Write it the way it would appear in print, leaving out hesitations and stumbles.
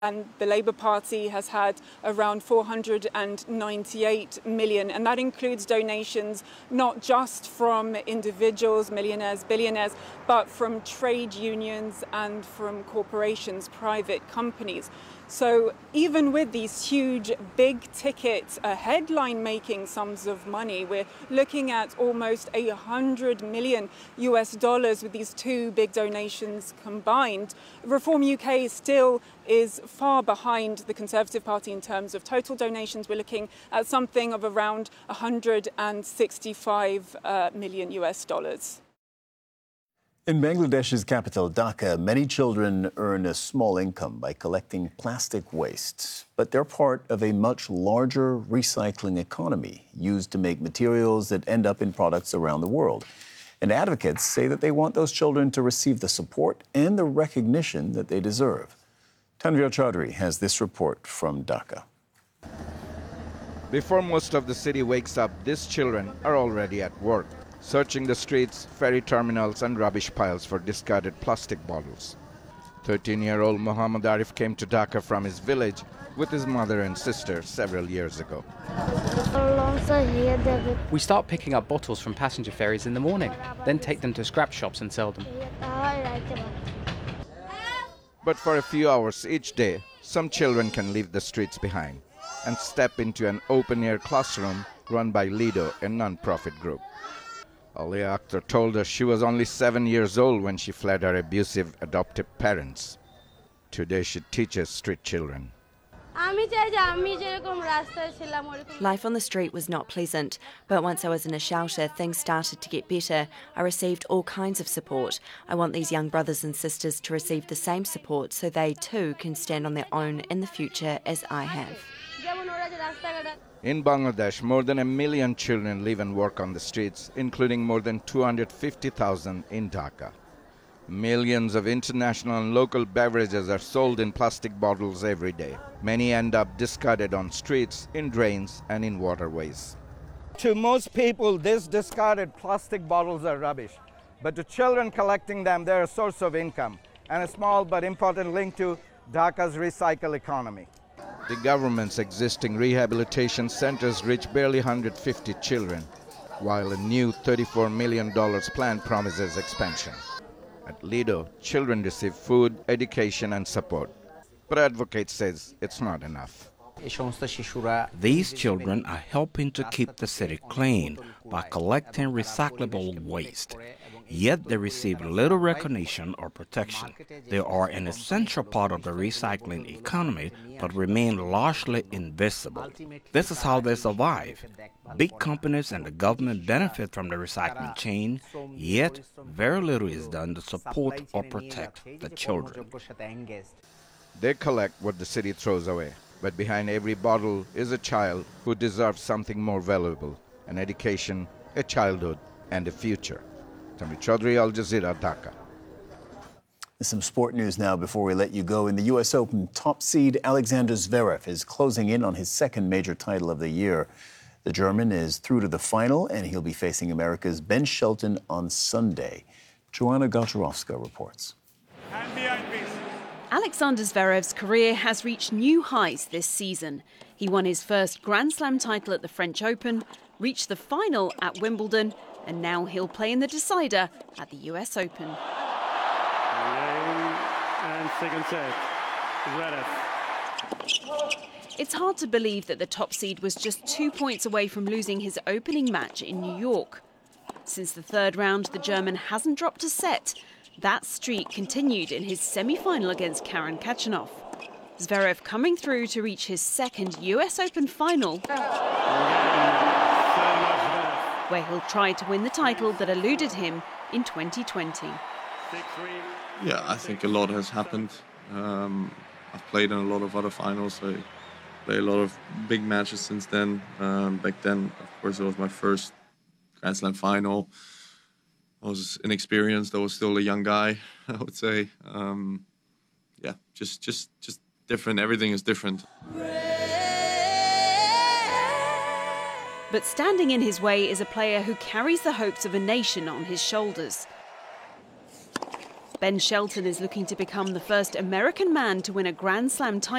And the Labour Party has had around 498 million, and that includes donations not just from individuals, millionaires, billionaires, but from trade unions and from corporations, private companies. So even with these huge, big-ticket, headline-making sums of money, we're looking at almost $100 million with these two big donations combined. Reform UK still is far behind the Conservative Party in terms of total donations. We're looking at something of around $165 million. In Bangladesh's capital, Dhaka, many children earn a small income by collecting plastic waste. But they're part of a much larger recycling economy used to make materials that end up in products around the world. And advocates say that they want those children to receive the support and the recognition that they deserve. Tanvir Chaudhry has this report from Dhaka. Before most of the city wakes up, these children are already at work, searching the streets, ferry terminals and rubbish piles for discarded plastic bottles. 13-year-old Muhammad Arif came to Dhaka from his village with his mother and sister several years ago. We start picking up bottles from passenger ferries in the morning, then take them to scrap shops and sell them. But for a few hours each day, some children can leave the streets behind and step into an open-air classroom run by Lido, a non-profit group. Alia Akhtar told us she was only 7 years old when she fled her abusive adoptive parents. Today she teaches street children. Life on the street was not pleasant, but once I was in a shelter, things started to get better. I received all kinds of support. I want these young brothers and sisters to receive the same support so they too can stand on their own in the future as I have. In Bangladesh, more than 1 million children live and work on the streets, including more than 250,000 in Dhaka. Millions of international and local beverages are sold in plastic bottles every day. Many end up discarded on streets, in drains and in waterways. To most people, these discarded plastic bottles are rubbish. But to children collecting them, they're a source of income and a small but important link to Dhaka's recycle economy. The government's existing rehabilitation centers reach barely 150 children, while a new $34 million plan promises expansion. At Lido, children receive food, education and support. But advocates says it's not enough. These children are helping to keep the city clean by collecting recyclable waste. Yet they receive little recognition or protection. They are an essential part of the recycling economy, but remain largely invisible. This is how they survive. Big companies and the government benefit from the recycling chain, yet very little is done to support or protect the children. They collect what the city throws away, but behind every bottle is a child who deserves something more valuable, an education, a childhood, and a future. Tanvir Chaudhry, Al Jazeera, Dhaka. Some sport news now before we let you go. In the U.S. Open, top seed Alexander Zverev is closing in on his second major title of the year. The German is through to the final, and he'll be facing America's Ben Shelton on Sunday. Joanna Galcherovska reports. Alexander Zverev's career has reached new heights this season. He won his first Grand Slam title at the French Open, reached the final at Wimbledon, and now he'll play in the decider at the US Open. And second set, Zverev. It's hard to believe that the top seed was just 2 points away from losing his opening match in New York. Since the third round, the German hasn't dropped a set. That streak continued in his semi-final against Karen Khachanov. Zverev coming through to reach his second US Open final, where he'll try to win the title that eluded him in 2020. Yeah, I think a lot has happened. I've played in a lot of other finals. I played a lot of big matches since then. Back then, of course, it was my first Grand Slam final. I was inexperienced. I was still a young guy, I would say. Yeah, just different. Everything is different. But standing in his way is a player who carries the hopes of a nation on his shoulders. Ben Shelton is looking to become the first American man to win a Grand Slam title.